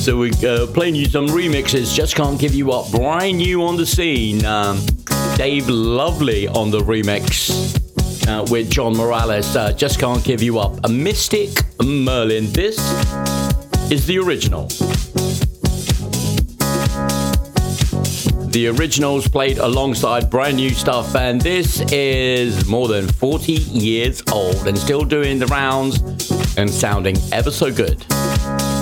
So we're playing you some remixes. Just Can't Give You Up, brand new on the scene. Dave Lovely on the remix with John Morales. Just Can't Give You Up. A Mystic Merlin. This is the original. The originals played alongside brand new stuff, and this is more than 40 years old and still doing the rounds and sounding ever so good.